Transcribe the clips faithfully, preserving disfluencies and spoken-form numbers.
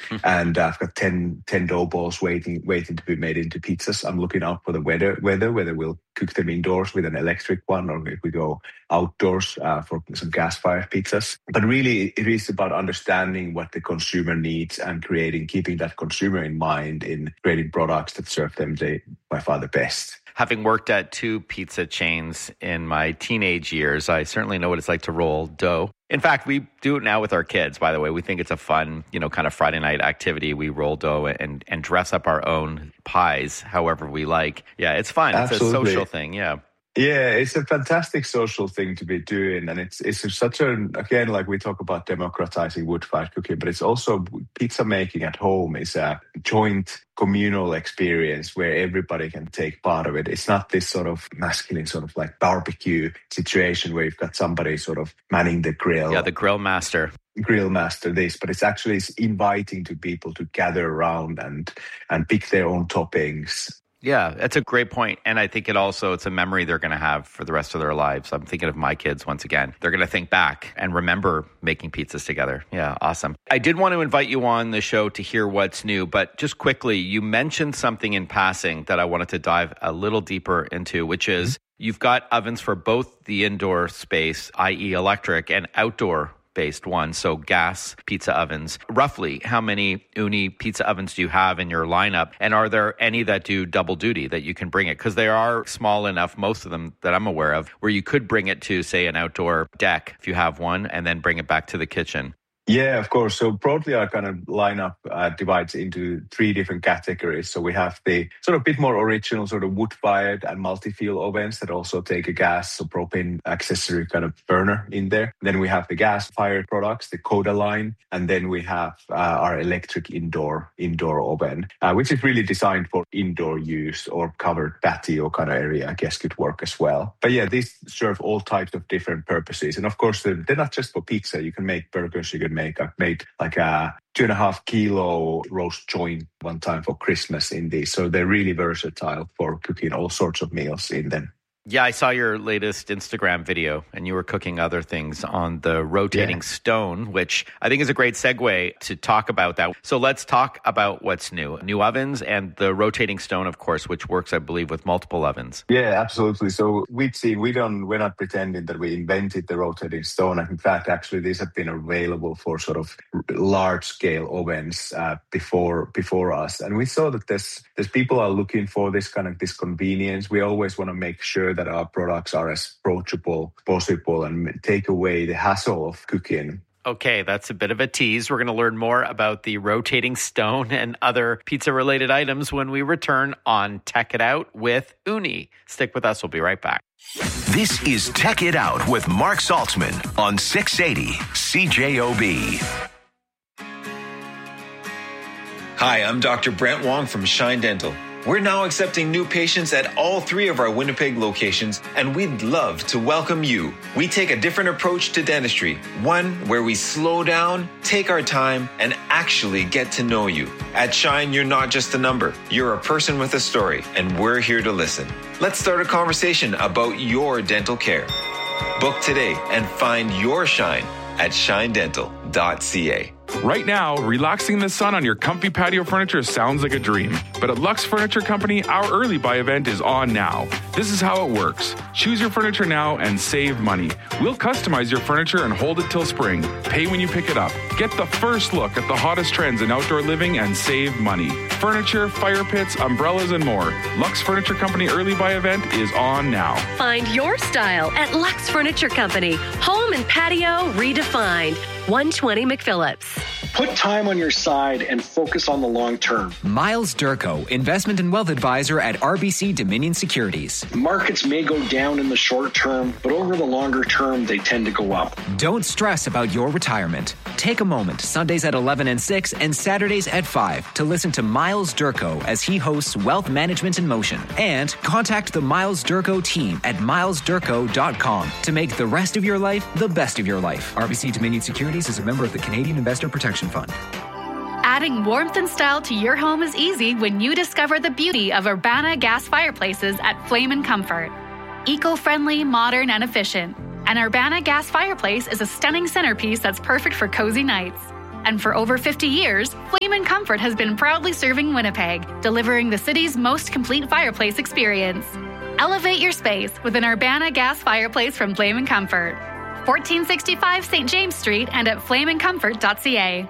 and I've got ten, ten dough balls waiting waiting to be made into pizzas. I'm looking out for the weather, weather whether we'll cook them indoors with an electric one or if we go outdoors uh, for some gas-fired pizzas. But really, it is about understanding what the consumer needs and creating, keeping that consumer in mind in creating products that serve them the, by far the best. Having worked at two pizza chains in my teenage years, I certainly know what it's like to roll dough. In fact, we do it now with our kids, by the way. We think it's a fun, you know, kind of Friday night activity. We roll dough and, and dress up our own pies however we like. Yeah, it's fun. Absolutely. It's a social thing, yeah. Yeah, it's a fantastic social thing to be doing. And it's it's such an, again, like we talk about democratizing wood-fired cooking, but it's also pizza making at home is a joint communal experience where everybody can take part of it. It's not this sort of masculine sort of like barbecue situation where you've got somebody sort of manning the grill. Yeah, the grill master. grill master this, but it's actually it's inviting to people to gather around and and pick their own toppings. Yeah, that's a great point. And I think it also, it's a memory they're going to have for the rest of their lives. I'm thinking of my kids once again. They're going to think back and remember making pizzas together. Yeah, awesome. I did want to invite you on the show to hear what's new, but just quickly, you mentioned something in passing that I wanted to dive a little deeper into, which is mm-hmm. you've got ovens for both the indoor space, that is electric, and outdoor based one, so gas pizza ovens. Roughly, how many Ooni pizza ovens do you have in your lineup? And are there any that do double duty that you can bring it? Because they are small enough, most of them that I'm aware of, where you could bring it to, say, an outdoor deck if you have one, and then bring it back to the kitchen. Yeah, of course. So broadly, our kind of lineup uh, divides into three different categories. So we have the sort of bit more original sort of wood-fired and multi-fuel ovens that also take a gas, so propane accessory kind of burner in there. Then we have the gas-fired products, the Coda line, and then we have uh, our electric indoor indoor oven, uh, which is really designed for indoor use or covered patio kind of area. I guess could work as well. But yeah, these serve all types of different purposes, and of course they're, they're not just for pizza. You can make burgers. You can make I've made like a two and a half kilo roast joint one time for Christmas in these. So they're really versatile for cooking all sorts of meals in them. Yeah, I saw your latest Instagram video and you were cooking other things on the rotating yeah. stone, which I think is a great segue to talk about that. So let's talk about what's new. New ovens and the rotating stone, of course, which works, I believe, with multiple ovens. Yeah, absolutely. So we've seen, we don't, we're not pretending that we invented the rotating stone. In fact, actually, these have been available for sort of large scale ovens uh, before before us. And we saw that there's, there's people are looking for this kind of this convenience. We always want to make sure that our products are as approachable as possible and take away the hassle of cooking. Okay, that's a bit of a tease. We're going to learn more about the rotating stone and other pizza-related items when we return on Tech It Out with Ooni. Stick with us. We'll be right back. This is Tech It Out with Mark Saltzman on six eighty C J O B. Hi, I'm Doctor Brent Wong from Shine Dental. We're now accepting new patients at all three of our Winnipeg locations, and we'd love to welcome you. We take a different approach to dentistry, one where we slow down, take our time, and actually get to know you. At Shine, you're not just a number. You're a person with a story, and we're here to listen. Let's start a conversation about your dental care. Book today and find your Shine at shine dental dot c a. Right now, relaxing in the sun on your comfy patio furniture sounds like a dream. But at Lux Furniture Company, our early buy event is on now. This is how it works. Choose your furniture now and save money. We'll customize your furniture and hold it till spring. Pay when you pick it up. Get the first look at the hottest trends in outdoor living and save money. Furniture, fire pits, umbrellas, and more. Lux Furniture Company early buy event is on now. Find your style at Lux Furniture Company. Home and patio redefined. one twenty McPhillips. Put time on your side and focus on the long term. Miles Durko, investment and wealth advisor at R B C Dominion Securities. Markets may go down in the short term, but over the longer term, they tend to go up. Don't stress about your retirement. Take a moment, Sundays at eleven and six and Saturdays at five, to listen to Miles Durko as he hosts Wealth Management in Motion. And contact the Miles Durko team at miles durko dot com to make the rest of your life the best of your life. R B C Dominion Securities is a member of the Canadian Investor Protection Fund. Adding warmth and style to your home is easy when you discover the beauty of Urbana gas fireplaces at Flame and Comfort. Eco-friendly, modern, and efficient. An Urbana gas fireplace is a stunning centerpiece that's perfect for cozy nights. And for over fifty years, Flame and Comfort has been proudly serving Winnipeg, delivering the city's most complete fireplace experience. Elevate your space with an Urbana gas fireplace from Flame and Comfort. fourteen sixty-five Saint James Street and at flame and comfort dot c a.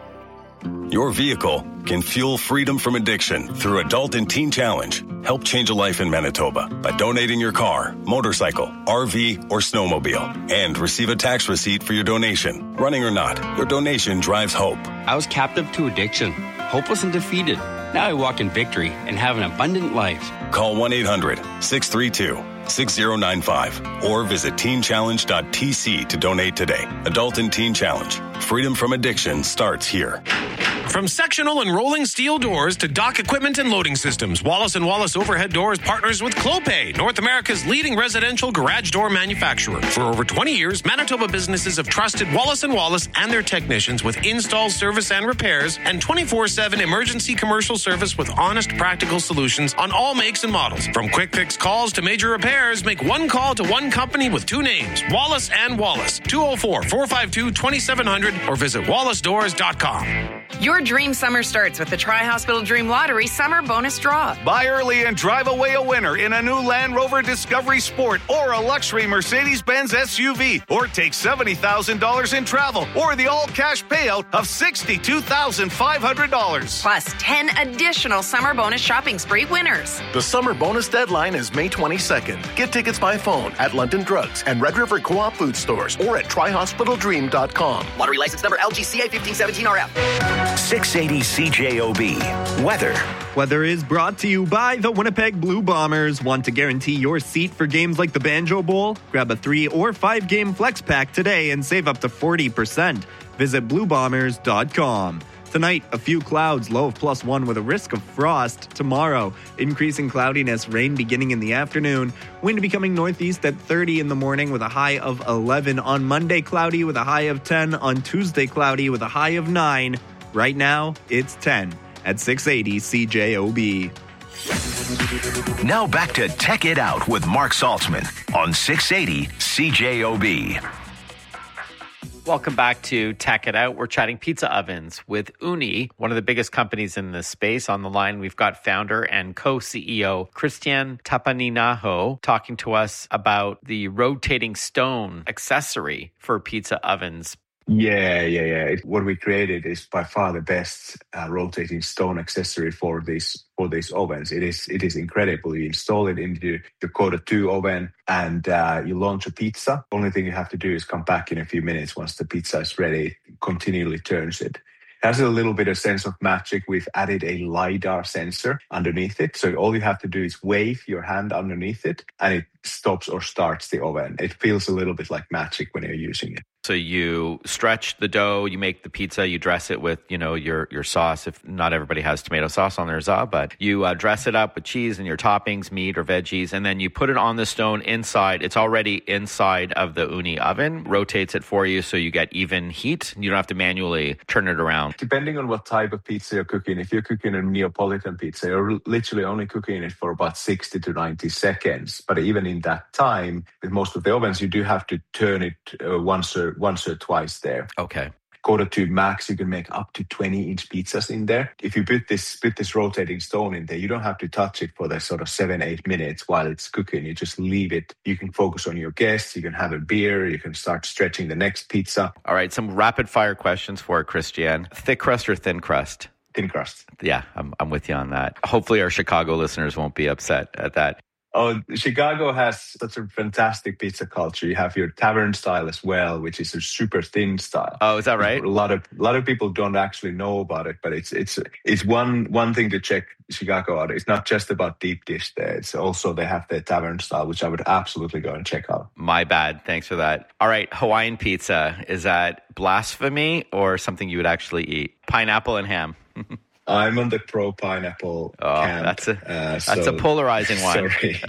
Your vehicle can fuel freedom from addiction through Adult and Teen Challenge. Help change a life in Manitoba by donating your car, motorcycle, R V, or snowmobile, and receive a tax receipt for your donation. Running or not, your donation drives hope. I was captive to addiction, hopeless and defeated. Now I walk in victory and have an abundant life. Call one eight hundred six three two six zero nine five or visit teen challenge dot t c to donate today. Adult and Teen Challenge. Freedom from addiction starts here. From sectional and rolling steel doors to dock equipment and loading systems, Wallace and Wallace Overhead Doors partners with Clopay, North America's leading residential garage door manufacturer. For over twenty years, Manitoba businesses have trusted Wallace and Wallace and their technicians with install, service, and repairs, and twenty-four seven emergency commercial service with honest, practical solutions on all makes and models. From quick fix calls to major repairs, make one call to one company with two names, Wallace and Wallace. two oh four, four five two, two seven zero zero or visit wallace doors dot com. Your dream summer starts with the Tri-Hospital Dream Lottery Summer Bonus Draw. Buy early and drive away a winner in a new Land Rover Discovery Sport or a luxury Mercedes-Benz S U V. Or take seventy thousand dollars in travel or the all-cash payout of sixty-two thousand five hundred dollars. Plus ten additional Summer Bonus Shopping Spree winners. The Summer Bonus deadline is May twenty-second. Get tickets by phone at London Drugs and Red River Co-op food stores or at tri hospital dream dot com. Lottery license number L G C A fifteen seventeen R F. six eighty C J O B. Weather. Weather is brought to you by the Winnipeg Blue Bombers. Want to guarantee your seat for games like the Banjo Bowl? Grab a three or five game flex pack today and save up to forty percent. Visit blue bombers dot com. Tonight, a few clouds, low of plus one with a risk of frost. Tomorrow, increasing cloudiness, rain beginning in the afternoon. Wind becoming northeast at thirty in the morning with a high of eleven. On Monday, cloudy with a high of ten. On Tuesday, cloudy with a high of nine. Right now, it's ten at six eighty C J O B. Now back to Tech It Out with Mark Saltzman on six eighty C J O B. Welcome back to Tech It Out. We're chatting pizza ovens with Ooni, one of the biggest companies in this space. On the line, we've got founder and co-C E O Christian Tapaninaho talking to us about the rotating stone accessory for pizza ovens. Yeah, yeah, yeah. It, what we created is by far the best uh, rotating stone accessory for these for these ovens. It is it is incredible. You install it into the Coda two oven and uh, you launch a pizza. Only thing you have to do is come back in a few minutes once the pizza is ready. It continually turns it. It has a little bit of sense of magic. We've added a LiDAR sensor underneath it. So all you have to do is wave your hand underneath it and it stops or starts the oven. It feels a little bit like magic when you're using it. So you stretch the dough, you make the pizza, you dress it with, you know, your your sauce. If not everybody has tomato sauce on their za, but you uh, dress it up with cheese and your toppings, meat or veggies, and then you put it on the stone inside. It's already inside of the Ooni oven, rotates it for you so you get even heat. You don't have to manually turn it around. Depending on what type of pizza you're cooking, if you're cooking a Neapolitan pizza, you're literally only cooking it for about sixty to ninety seconds. But even in that time, with most of the ovens, you do have to turn it uh, once or once or twice there. Okay. Coda two Max, you can make up to twenty inch pizzas in there. If you put this put this rotating stone in there, you don't have to touch it for the sort of seven, eight minutes while it's cooking. You just leave it. You can focus on your guests. You can have a beer. You can start stretching the next pizza. All right, some rapid fire questions for Christian. Thick crust or thin crust? Thin crust. Yeah, I'm, I'm with you on that. Hopefully our Chicago listeners won't be upset at that. Oh, Chicago has such a fantastic pizza culture. You have your tavern style as well, which is a super thin style. Oh, is that right? A lot of a lot of people don't actually know about it, but it's it's it's one one thing to check Chicago out. It's not just about deep dish there. It's also they have the tavern style, which I would absolutely go and check out. My bad. Thanks for that. All right, Hawaiian pizza. Is that blasphemy or something you would actually eat? Pineapple and ham. I'm on the pro pineapple oh, camp. That's a uh, that's so, a polarizing one. Sorry.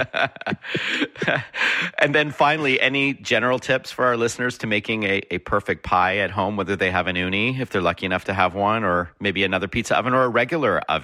And then finally, any general tips for our listeners to making a, a perfect pie at home, whether they have an Ooni, if they're lucky enough to have one, or maybe another pizza oven or a regular oven?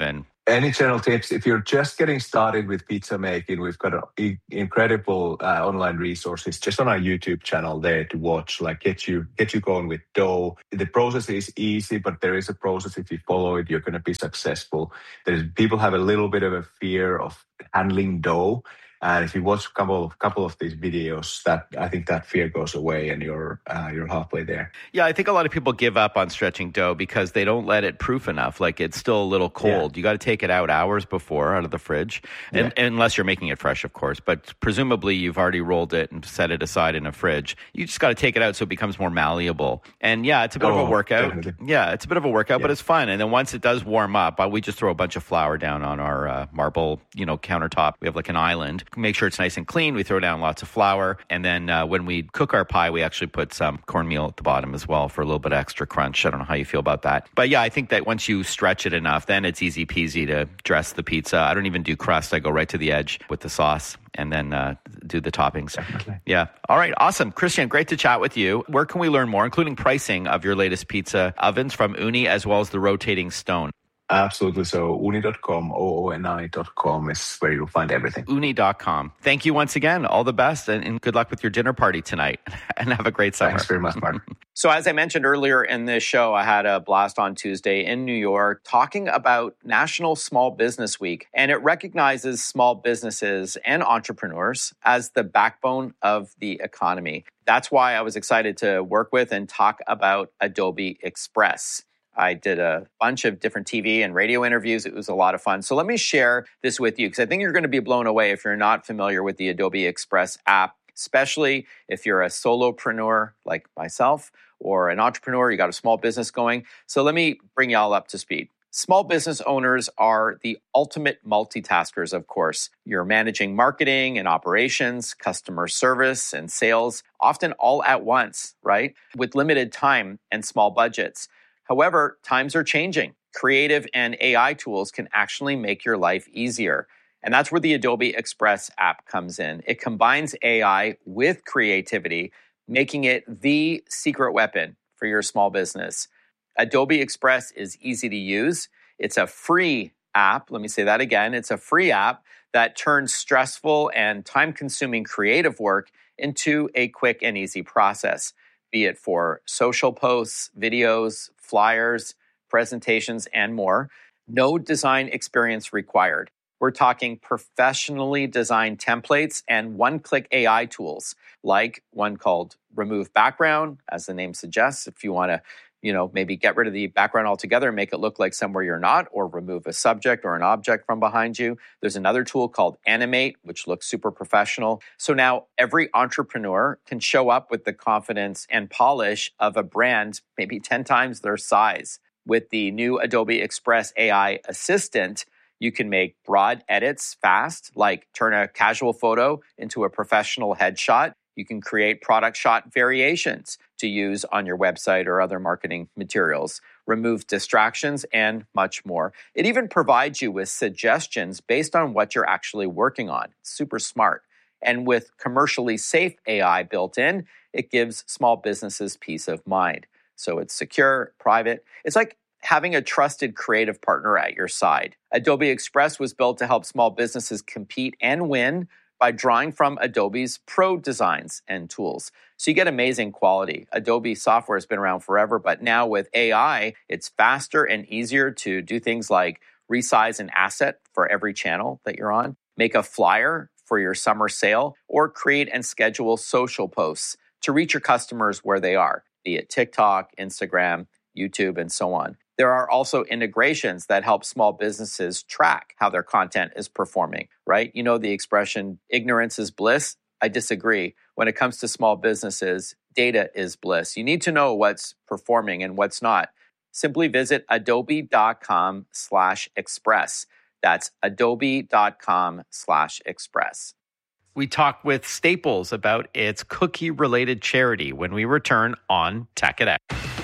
Any general tips? If you're just getting started with pizza making, we've got a, incredible uh, online resources just on our YouTube channel there to watch, like get you get you going with dough. The process is easy, but there is a process. If you follow it, you're going to be successful. There's people have a little bit of a fear of handling dough. And if you watch a couple of, couple of these videos, that I think that fear goes away and you're uh, you're halfway there. Yeah, I think a lot of people give up on stretching dough because they don't let it proof enough. Like it's still a little cold. Yeah. You got to take it out hours before out of the fridge, and, yeah. unless you're making it fresh, of course. But presumably you've already rolled it and set it aside in a fridge. You just got to take it out so it becomes more malleable. And yeah, it's a bit oh, of a workout. Definitely. Yeah, it's a bit of a workout, yeah. but it's fun. And then once it does warm up, uh, we just throw a bunch of flour down on our uh, marble, you know, countertop. We have like an island. Make sure it's nice and clean. We throw down lots of flour. And then uh, when we cook our pie, we actually put some cornmeal at the bottom as well for a little bit of extra crunch. I don't know how you feel about that. But yeah, I think that once you stretch it enough, then it's easy peasy to dress the pizza. I don't even do crust. I go right to the edge with the sauce and then uh, do the toppings. Definitely. Yeah. All right. Awesome. Christian, great to chat with you. Where can we learn more, including pricing of your latest pizza ovens from Ooni as well as the rotating stone? Absolutely. So ooni dot com, O O N I dot com is where you'll find everything. ooni dot com. Thank you once again. All the best and, and good luck with your dinner party tonight. And have a great summer. Thanks very much, Mark. So as I mentioned earlier in this show, I had a blast on Tuesday in New York talking about National Small Business Week. And it recognizes small businesses and entrepreneurs as the backbone of the economy. That's why I was excited to work with and talk about Adobe Express. I did a bunch of different T V and radio interviews. It was a lot of fun. So let me share this with you because I think you're going to be blown away if you're not familiar with the Adobe Express app, especially if you're a solopreneur like myself or an entrepreneur, you got a small business going. So let me bring y'all up to speed. Small business owners are the ultimate multitaskers, of course. You're managing marketing and operations, customer service and sales, often all at once, right? With limited time and small budgets. However, times are changing. Creative and A I tools can actually make your life easier. And that's where the Adobe Express app comes in. It combines A I with creativity, making it the secret weapon for your small business. Adobe Express is easy to use. It's a free app. Let me say that again. It's a free app that turns stressful and time-consuming creative work into a quick and easy process, be it for social posts, videos, flyers, presentations, and more. No design experience required. We're talking professionally designed templates and one-click A I tools, like one called Remove Background, as the name suggests. If you want to, you know, maybe get rid of the background altogether and make it look like somewhere you're not, or remove a subject or an object from behind you. There's another tool called Animate, which looks super professional. So now every entrepreneur can show up with the confidence and polish of a brand maybe ten times their size. With the new Adobe Express A I Assistant, you can make broad edits fast, like turn a casual photo into a professional headshot. You can create product shot variations to use on your website or other marketing materials, remove distractions, and much more. It even provides you with suggestions based on what you're actually working on. It's super smart. And with commercially safe A I built in, it gives small businesses peace of mind. So it's secure, private. It's like having a trusted creative partner at your side. Adobe Express was built to help small businesses compete and win by drawing from Adobe's pro designs and tools. So you get amazing quality. Adobe software has been around forever, but now with A I, it's faster and easier to do things like resize an asset for every channel that you're on, make a flyer for your summer sale, or create and schedule social posts to reach your customers where they are, be it TikTok, Instagram, YouTube, and so on. There are also integrations that help small businesses track how their content is performing, right? You know the expression, ignorance is bliss? I disagree. When it comes to small businesses, data is bliss. You need to know what's performing and what's not. Simply visit adobe.com slash express. That's adobe.com slash express. We talked with Staples about its cookie-related charity when we return on Tech It Out.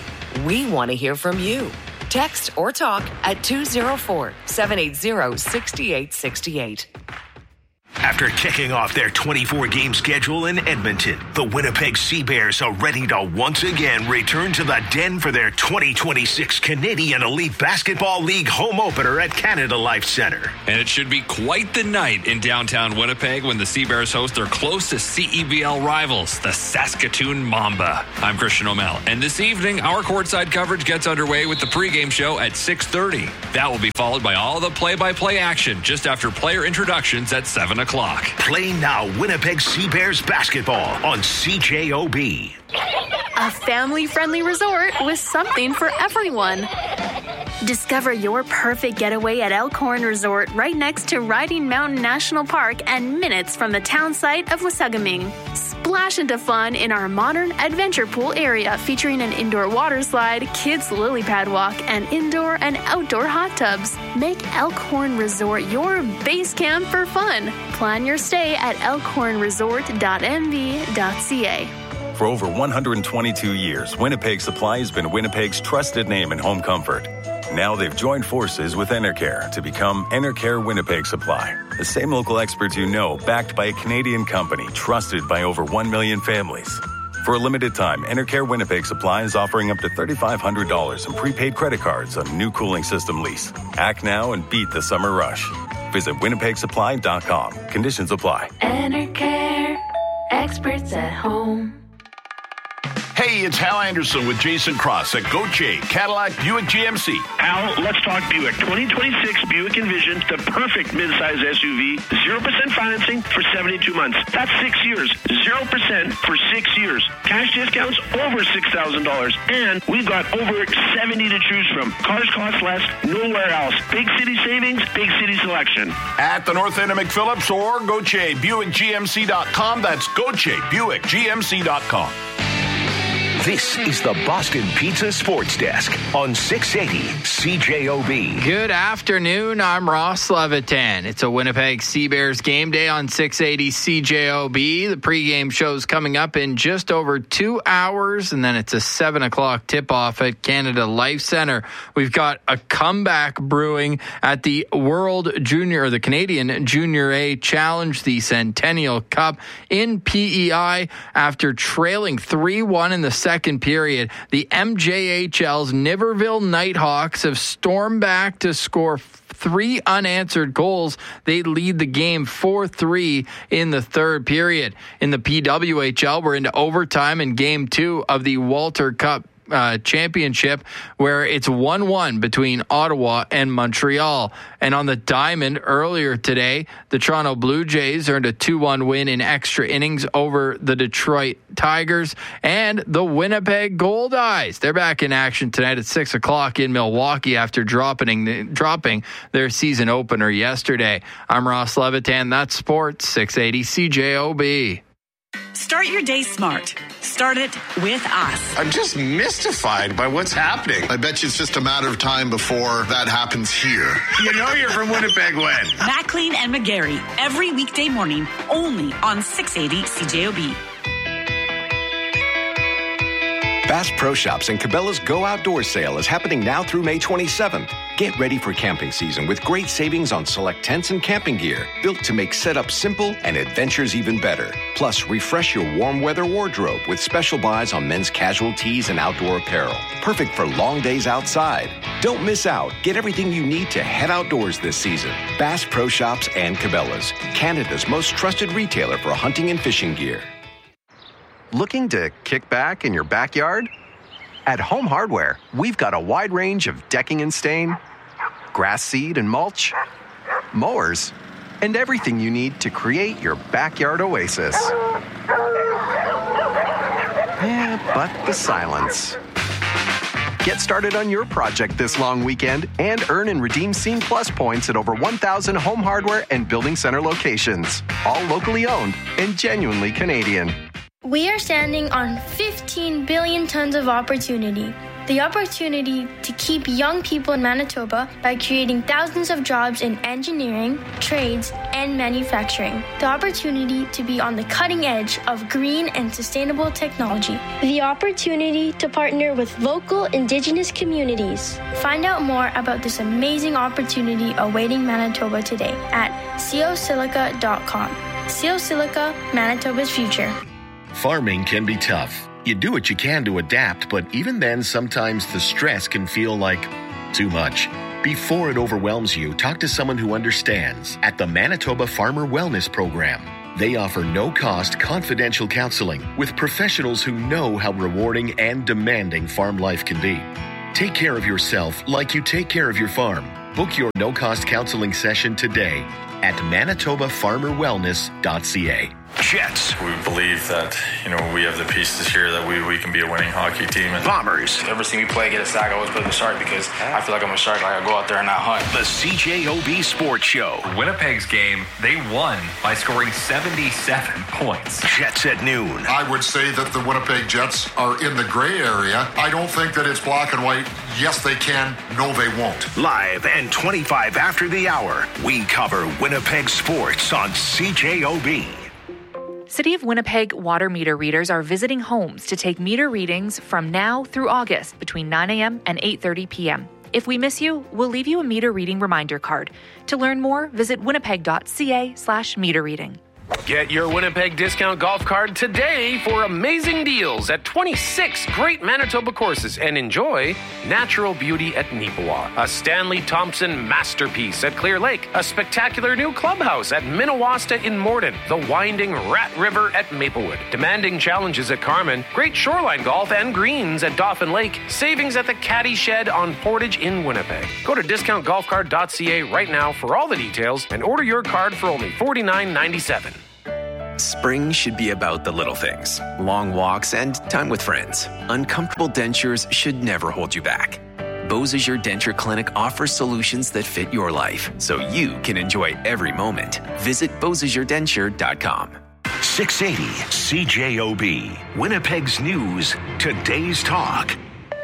We want to hear from you. Text or talk at two oh four, seven eight zero, six eight six eight. After kicking off their twenty-four game schedule in Edmonton, the Winnipeg Sea Bears are ready to once again return to the Den for their twenty twenty-six Canadian Elite Basketball League home opener at Canada Life Centre. And it should be quite the night in downtown Winnipeg when the Sea Bears host their closest C E B L rivals, the Saskatoon Mamba. I'm Christian O'Mell, and this evening, our courtside coverage gets underway with the pregame show at six thirty. That will be followed by all the play-by-play action just after player introductions at seven o'clock. Play now Winnipeg Sea Bears basketball on C J O B. A family-friendly resort with something for everyone. Discover your perfect getaway at Elkhorn Resort right next to Riding Mountain National Park and minutes from the town site of Wasagaming. Splash into fun in our modern adventure pool area featuring an indoor water slide, kids lily pad walk, and indoor and outdoor hot tubs. Make Elkhorn Resort your base camp for fun. Plan your stay at elkhorn resort dot m v dot c a. For over one hundred twenty-two years, Winnipeg Supply has been Winnipeg's trusted name in home comfort. Now they've joined forces with Enercare to become Enercare Winnipeg Supply. The same local experts you know, backed by a Canadian company, trusted by over one million families. For a limited time, Enercare Winnipeg Supply is offering up to three thousand five hundred dollars in prepaid credit cards on a new cooling system lease. Act now and beat the summer rush. Visit winnipeg supply dot com. Conditions apply. Enercare, experts at home. Hey, it's Hal Anderson with Jason Cross at Gauthier Cadillac Buick G M C. Hal, let's talk Buick. twenty twenty-six Buick Envision, the perfect midsize S U V. zero percent financing for seventy-two months. That's six years. zero percent for six years. Cash discounts over six thousand dollars. And we've got over seventy to choose from. Cars cost less nowhere else. Big city savings, big city selection. At the north end of McPhillips or Gauthier Buick G M C dot com. That's Gauthier Buick G M C dot com. This is the Boston Pizza Sports Desk on six eighty C J O B. Good afternoon. I'm Ross Levitan. It's a Winnipeg Sea Bears game day on six eighty C J O B. The pregame show's coming up in just over two hours, and then it's a seven o'clock tip-off at Canada Life Centre. We've got a comeback brewing at the World Junior, or the Canadian Junior A Challenge, the Centennial Cup in P E I. After trailing three one in the second Second period, the M J H L's Niverville Nighthawks have stormed back to score three unanswered goals. They lead the game four three in the third period. In the P W H L, we're into overtime in game two of the Walter Cup Uh, championship, where it's one one between Ottawa and Montreal. And on the diamond earlier today, the Toronto Blue Jays earned a two one win in extra innings over the Detroit Tigers. And the Winnipeg Gold Eyes, they're back in action tonight at six o'clock in Milwaukee after dropping, dropping their season opener yesterday. I'm Ross Levitan. That's Sports six eighty C J O B. Start your day smart. Start it with us. I'm just mystified by what's happening. I bet you it's just a matter of time before that happens here. You know you're from Winnipeg when? Maclean and McGarry, every weekday morning, only on six eighty C J O B. Bass Pro Shops and Cabela's Go Outdoors sale is happening now through May twenty-seventh. Get ready for camping season with great savings on select tents and camping gear, built to make setup simple and adventures even better. Plus, refresh your warm weather wardrobe with special buys on men's casual tees and outdoor apparel. Perfect for long days outside. Don't miss out. Get everything you need to head outdoors this season. Bass Pro Shops and Cabela's, Canada's most trusted retailer for hunting and fishing gear. Looking to kick back in your backyard? At Home Hardware, we've got a wide range of decking and stain, grass seed and mulch, mowers, and everything you need to create your backyard oasis. Yeah, but the silence. Get started on your project this long weekend and earn and redeem Scene Plus points at over one thousand Home Hardware and Building Center locations. All locally owned and genuinely Canadian. We are standing on fifteen billion tons of opportunity. The opportunity to keep young people in Manitoba by creating thousands of jobs in engineering, trades, and manufacturing. The opportunity to be on the cutting edge of green and sustainable technology. The opportunity to partner with local Indigenous communities. Find out more about this amazing opportunity awaiting Manitoba today at co silica dot com. Co Silica, Manitoba's future. Farming can be tough. You do what you can to adapt, but even then, sometimes the stress can feel like too much. Before it overwhelms you, talk to someone who understands at the Manitoba Farmer Wellness Program. They offer no-cost, confidential counseling with professionals who know how rewarding and demanding farm life can be. Take care of yourself like you take care of your farm. Book your no-cost counseling session today at manitoba farmer wellness dot c a. Jets. We believe that, you know, we have the pieces here that we, we can be a winning hockey team. And Bombers. Every time we play, get a sack, I always play the shark because I feel like I'm a shark. Like I go out there and I hunt. The C J O B Sports Show. Winnipeg's game, they won by scoring seventy-seven points. Jets at noon. I would say that the Winnipeg Jets are in the gray area. I don't think that it's black and white. Yes, they can. No, they won't. Live and twenty-five after the hour, we cover Winnipeg sports on C J O B. City of Winnipeg water meter readers are visiting homes to take meter readings from now through August between nine a.m. and eight thirty p.m. If we miss you, we'll leave you a meter reading reminder card. To learn more, visit winnipeg.ca slash meter reading. Get your Winnipeg discount golf card today for amazing deals at twenty-six great Manitoba courses and enjoy natural beauty at Neepawa, a Stanley Thompson masterpiece at Clear Lake, a spectacular new clubhouse at Minnewasta in Morden, the winding Rat River at Maplewood, demanding challenges at Carman, great shoreline golf and greens at Dauphin Lake, savings at the Caddy Shed on Portage in Winnipeg. Go to discount golf card dot c a right now for all the details and order your card for only forty-nine ninety-seven. Spring should be about the little things. Long walks and time with friends. Uncomfortable dentures should never hold you back. Beausejour Denture Clinic offers solutions that fit your life, so you can enjoy every moment. Visit beausejour denture dot com. six eighty C J O B. Winnipeg's news. Today's talk.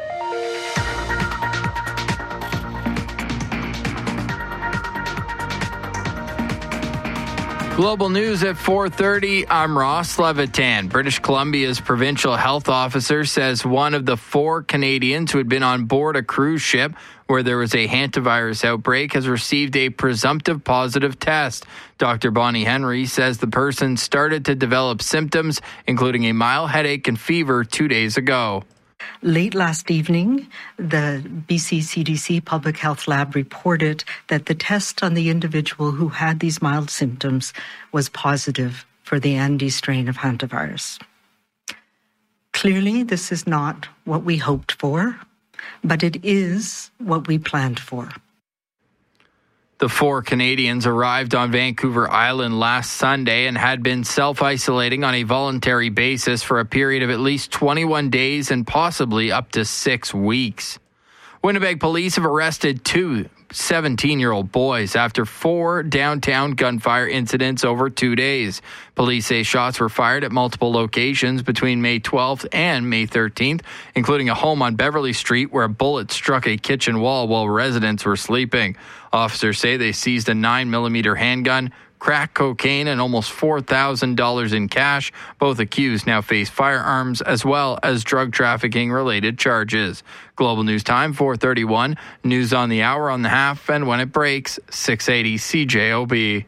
Global news at four thirty. I'm Ross Levitan. British Columbia's provincial health officer says one of the four Canadians who had been on board a cruise ship where there was a hantavirus outbreak has received a presumptive positive test. Doctor Bonnie Henry says the person started to develop symptoms, including a mild headache and fever, two days ago. Late last evening, the B C C D C Public Health Lab reported that the test on the individual who had these mild symptoms was positive for the Andes strain of hantavirus. Clearly, this is not what we hoped for, but it is what we planned for. The four Canadians arrived on Vancouver Island last Sunday and had been self-isolating on a voluntary basis for a period of at least twenty-one days and possibly up to six weeks. Winnipeg police have arrested two seventeen-year-old boys after four downtown gunfire incidents over two days. Police say shots were fired at multiple locations between May twelfth and May thirteenth, including a home on Beverly Street where a bullet struck a kitchen wall while residents were sleeping. Officers say they seized a nine millimeter handgun, crack cocaine, and almost four thousand dollars in cash. Both accused now face firearms as well as drug trafficking-related charges. Global News Time, four thirty-one. News on the hour, on the half, and when it breaks, six eighty C J O B.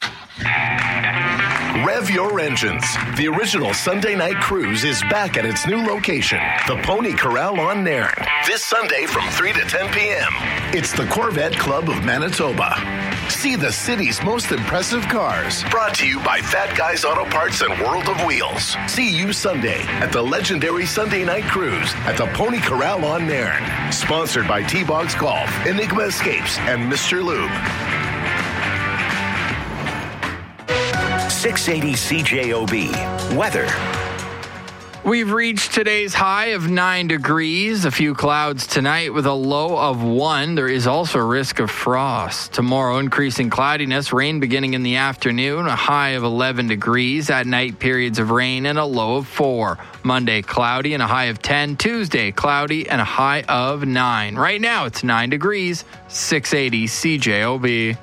Rev your engines. The original Sunday night cruise is back at its new location, the Pony Corral on Nairn, this Sunday from three to ten p.m. It's the Corvette Club of Manitoba. See the city's most impressive cars. Brought to you by Fat Guys Auto Parts and World of Wheels. See you Sunday at the legendary Sunday night cruise at the Pony Corral on Nairn. Sponsored by T-Bogs Golf, Enigma Escapes, and Mister Lube. six eighty C J O B. Weather. We've reached today's high of nine degrees. A few clouds tonight with a low of one. There is also a risk of frost. Tomorrow, increasing cloudiness, rain beginning in the afternoon, a high of eleven degrees. At night, periods of rain and a low of four. Monday, cloudy and a high of ten. Tuesday, cloudy and a high of nine. Right now, it's nine degrees, six eighty C J O B.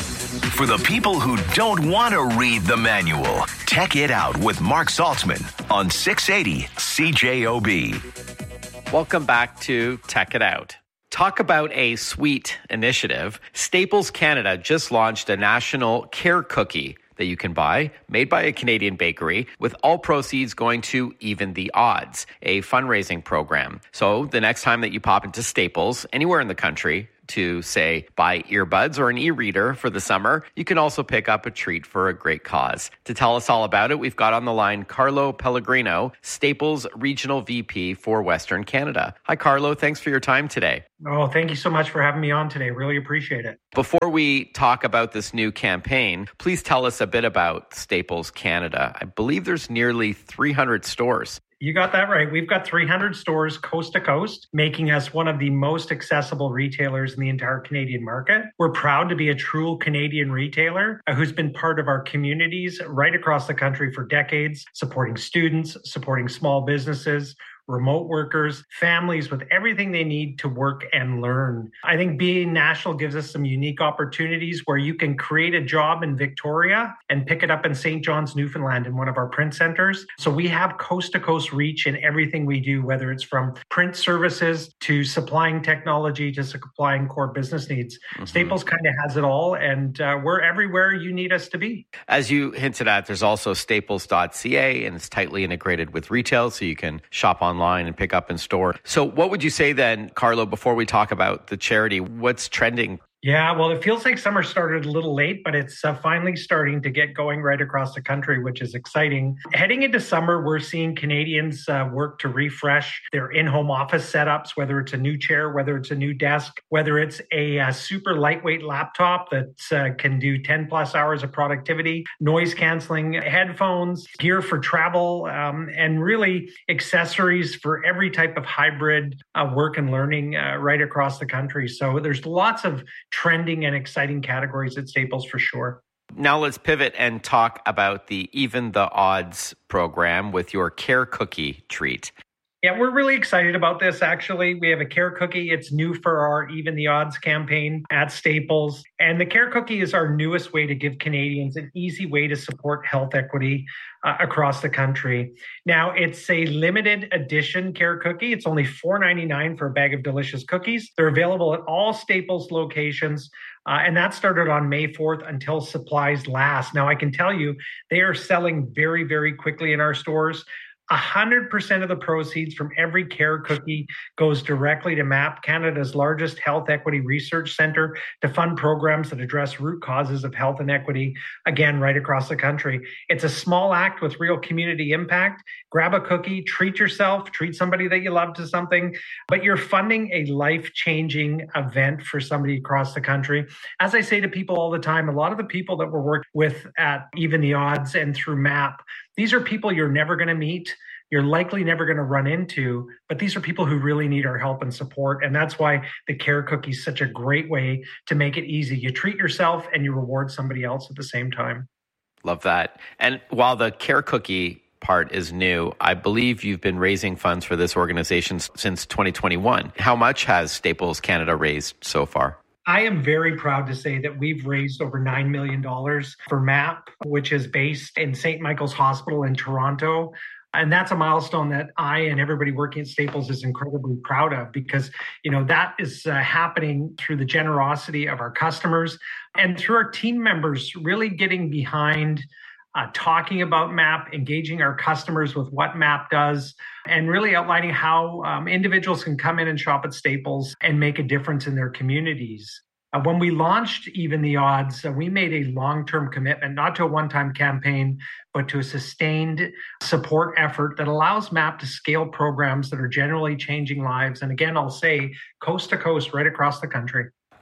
For the people who don't want to read the manual, Tech It Out with Mark Saltzman on six eighty C J O B. Welcome back to Tech It Out. Talk about a sweet initiative. Staples Canada just launched a national care cookie that you can buy, made by a Canadian bakery, with all proceeds going to Even the Odds, a fundraising program. So the next time that you pop into Staples, anywhere in the country, to, say, buy earbuds or an e-reader for the summer, you can also pick up a treat for a great cause. To tell us all about it, we've got on the line Carlo Pellegrino, Staples Regional V P for Western Canada. Hi, Carlo. Thanks for your time today. Oh, thank you so much for having me on today. Really appreciate it. Before we talk about this new campaign, please tell us a bit about Staples Canada. I believe there's nearly three hundred stores. You got that right. We've got three hundred stores coast to coast, making us one of the most accessible retailers in the entire Canadian market. We're proud to be a true Canadian retailer who's been part of our communities right across the country for decades, supporting students, supporting small businesses, remote workers, families with everything they need to work and learn. I think being national gives us some unique opportunities where you can create a job in Victoria and pick it up in Saint John's, Newfoundland in one of our print centers. So we have coast to coast reach in everything we do, whether it's from print services to supplying technology to supplying core business needs. Mm-hmm. Staples kind of has it all, and uh, we're everywhere you need us to be. As you hinted at, there's also staples dot c a, and it's tightly integrated with retail, so you can shop online and pick up in store. So what would you say then, Carlo, before we talk about the charity, what's trending? Yeah, well, it feels like summer started a little late, but it's uh, finally starting to get going right across the country, which is exciting. Heading into summer, we're seeing Canadians uh, work to refresh their in-home office setups, whether it's a new chair, whether it's a new desk, whether it's a uh, super lightweight laptop that uh, can do ten plus hours of productivity, noise canceling headphones, gear for travel, um, and really accessories for every type of hybrid uh, work and learning uh, right across the country. So there's lots of trending and exciting categories at Staples for sure. Now let's pivot and talk about the Even the Odds program with your Care Cookie treat. Yeah, we're really excited about this, actually. We have a Care Cookie. It's new for our Even the Odds campaign at Staples. And the Care Cookie is our newest way to give Canadians an easy way to support health equity uh, across the country. Now, it's a limited edition Care Cookie. It's only four ninety-nine for a bag of delicious cookies. They're available at all Staples locations. Uh, and that started on May fourth until supplies last. Now, I can tell you, they are selling very, very quickly in our stores. one hundred percent of the proceeds from every Care Cookie goes directly to MAP, Canada's largest health equity research center, to fund programs that address root causes of health inequity, again, right across the country. It's a small act with real community impact. Grab a cookie, treat yourself, treat somebody that you love to something, but you're funding a life-changing event for somebody across the country. As I say to people all the time, a lot of the people that we're working with at Even the Odds and through MAP, these are people you're never going to meet. You're likely never going to run into, but these are people who really need our help and support. And that's why the Care Cookie is such a great way to make it easy. You treat yourself and you reward somebody else at the same time. Love that. And while the Care Cookie part is new, I believe you've been raising funds for this organization since twenty twenty-one. How much has Staples Canada raised so far? I am very proud to say that we've raised over nine million dollars for MAP, which is based in Saint Michael's Hospital in Toronto. And that's a milestone that I and everybody working at Staples is incredibly proud of, because, you know, that is uh, happening through the generosity of our customers and through our team members really getting behind Uh, talking about MAP, engaging our customers with what MAP does, and really outlining how um, individuals can come in and shop at Staples and make a difference in their communities. Uh, when we launched Even the Odds, uh, we made a long-term commitment, not to a one-time campaign, but to a sustained support effort that allows MAP to scale programs that are generally changing lives. And again, I'll say coast to coast right across the country.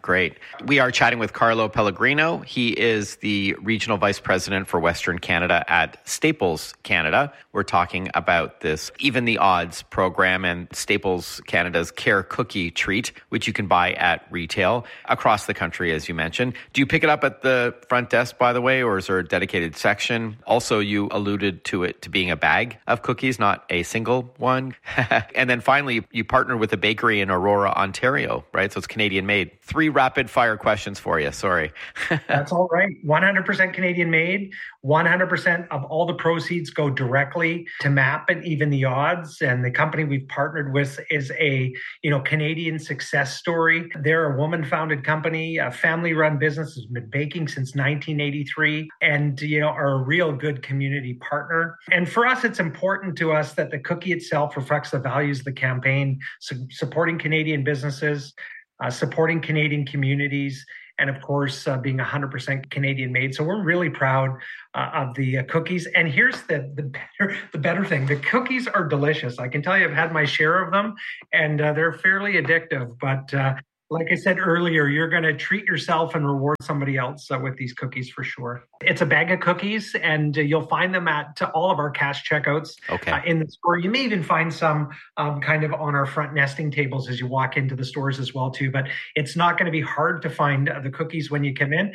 Great. We are chatting with Carlo Pellegrino. He is the Regional Vice President for Western Canada at Staples Canada. We're talking about this Even the Odds program and Staples Canada's Care Cookie Treat, which you can buy at retail across the country, as you mentioned. Do you pick it up at the front desk, by the way, or is there a dedicated section? Also, you alluded to it to being a bag of cookies, not a single one. And then finally, you partner with a bakery in Aurora, Ontario, right? So it's Canadian made. Three rapid fire questions for you. Sorry. That's all right. one hundred percent Canadian made. one hundred percent of all the proceeds go directly to M A P and Even the Odds. And the company we've partnered with is a, you know, Canadian success story. They're a woman-founded company, a family-run business, has been baking since nineteen eighty-three, and, you know, are a real good community partner. And for us, it's important to us that the cookie itself reflects the values of the campaign, su- supporting Canadian businesses, uh, supporting Canadian communities, and of course, uh, being one hundred percent Canadian made. So we're really proud uh, of the uh, cookies. And here's the the better, the better thing. The cookies are delicious. I can tell you I've had my share of them, and uh, they're fairly addictive. But uh, like I said earlier, you're going to treat yourself and reward somebody else uh, with these cookies for sure. It's a bag of cookies, and uh, you'll find them at uh, all of our cash checkouts okay. uh, in the store. You may even find some um, kind of on our front nesting tables as you walk into the stores as well, too. But it's not going to be hard to find uh, the cookies when you come in.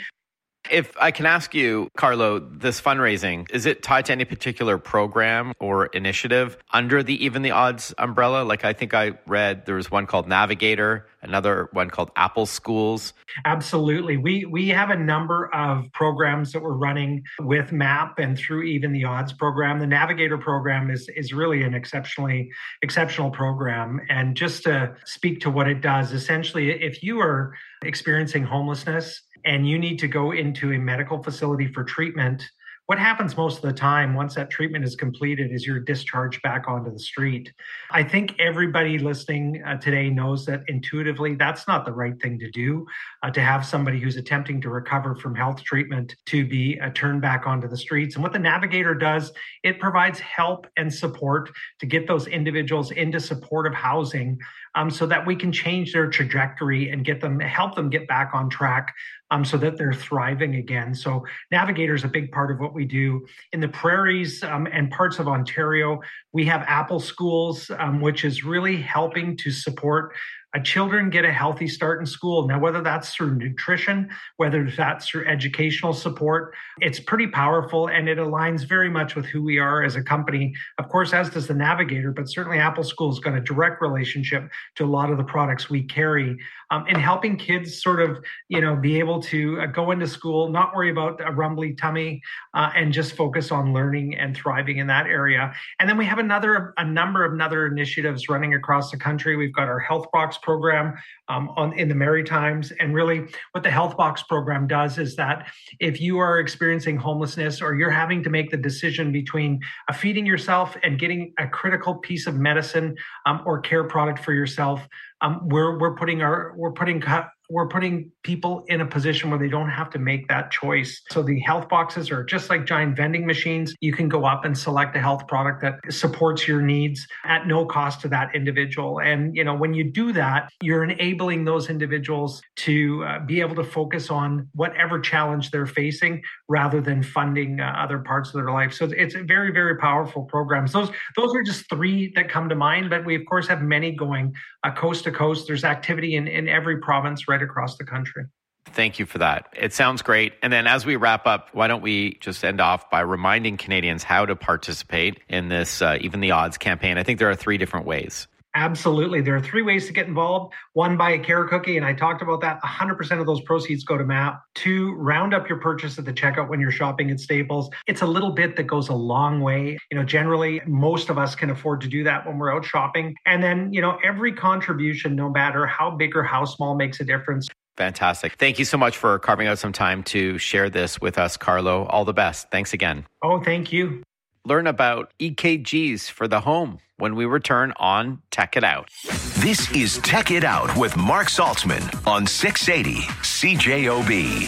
If I can ask you, Carlo, this fundraising, is it tied to any particular program or initiative under the Even the Odds umbrella? Like I think I read there was one called Navigator, another one called Apple Schools. Absolutely. We we have a number of programs that we're running with M A P and through Even the Odds program. The Navigator program is is really an exceptionally exceptional program. And just to speak to what it does, essentially, if you are experiencing homelessness and you need to go into a medical facility for treatment, what happens most of the time once that treatment is completed is you're discharged back onto the street. I think everybody listening uh, today knows that intuitively that's not the right thing to do, uh, to have somebody who's attempting to recover from health treatment to be uh, turned back onto the streets. And what the Navigator does, it provides help and support to get those individuals into supportive housing um, so that we can change their trajectory and get them, help them get back on track um, so that they're thriving again. So Navigator is a big part of what we do. In the prairies um, and parts of Ontario, we have Apple Schools, um, which is really helping to support Uh, children get a healthy start in school. Now, whether that's through nutrition, whether that's through educational support, it's pretty powerful, and it aligns very much with who we are as a company. Of course, as does the Navigator, but certainly Apple School's got a direct relationship to a lot of the products we carry um, in helping kids sort of, you know, be able to uh, go into school, not worry about a rumbly tummy, uh, and just focus on learning and thriving in that area. And then we have another, a number of other initiatives running across the country. We've got our Health Box program um, on in the Maritimes. And really what the Health Box program does is that if you are experiencing homelessness or you're having to make the decision between uh, feeding yourself and getting a critical piece of medicine um, or care product for yourself, um, we're we're putting our we're putting we're putting people in a position where they don't have to make that choice. So the health boxes are just like giant vending machines. You can go up and select a health product that supports your needs at no cost to that individual. And, you know, when you do that, you're enabling those individuals to uh, be able to focus on whatever challenge they're facing rather than funding uh, other parts of their life. So it's a very, very powerful programs. Those, those are just three that come to mind, but we of course have many going uh, coast to coast. There's activity in, in every province right across the country. Thank you for that. It sounds great. And then as we wrap up, why don't we just end off by reminding Canadians how to participate in this uh, Even the Odds campaign? I think there are three different ways. Absolutely. There are three ways to get involved. One, buy a care cookie, and I talked about that. one hundred percent of those proceeds go to M A P. Two, round up your purchase at the checkout when you're shopping at Staples. It's a little bit that goes a long way. You know, generally, most of us can afford to do that when we're out shopping. And then, you know, every contribution, no matter how big or how small, makes a difference. Fantastic. Thank you so much for carving out some time to share this with us, Carlo. All the best. Thanks again. Oh, thank you. Learn about E K Gs for the home when we return on Tech It Out. This is Tech It Out with Mark Saltzman on six eighty C J O B.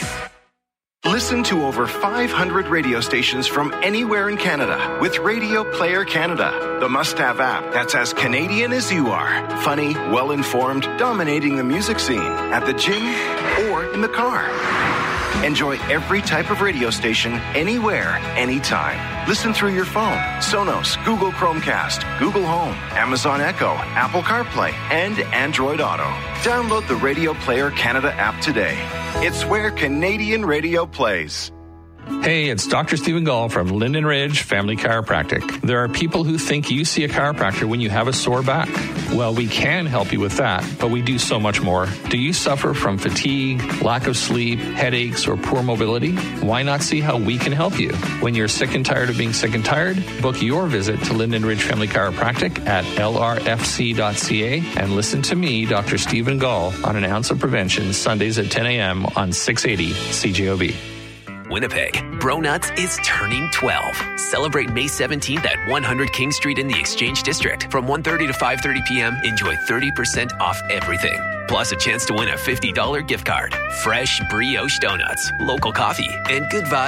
Listen to over five hundred radio stations from anywhere in Canada with Radio Player Canada, the must-have app that's as Canadian as you are. Funny, well-informed, dominating the music scene at the gym or in the car. Enjoy every type of radio station, anywhere, anytime. Listen through your phone, Sonos, Google Chromecast, Google Home, Amazon Echo, Apple CarPlay, and Android Auto. Download the Radio Player Canada app today. It's where Canadian radio plays. Hey, it's Doctor Stephen Gall from Linden Ridge Family Chiropractic. There are people who think you see a chiropractor when you have a sore back. Well, we can help you with that, but we do so much more. Do you suffer from fatigue, lack of sleep, headaches, or poor mobility? Why not see how we can help you? When you're sick and tired of being sick and tired, book your visit to Linden Ridge Family Chiropractic at L R F C dot C A and listen to me, Doctor Stephen Gall, on An Ounce of Prevention, Sundays at ten a.m. on six eighty C J O B. Winnipeg, Bro Nuts is turning twelve. Celebrate May seventeenth at one hundred King Street in the Exchange District. From one thirty to five thirty p.m., enjoy thirty percent off everything. Plus a chance to win a fifty dollars gift card, fresh brioche donuts, local coffee, and good vibes.